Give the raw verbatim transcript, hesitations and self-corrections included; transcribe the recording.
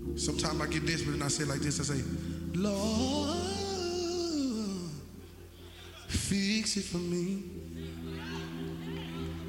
Sometimes I get desperate and I say it like this. I say, Lord, fix it for me.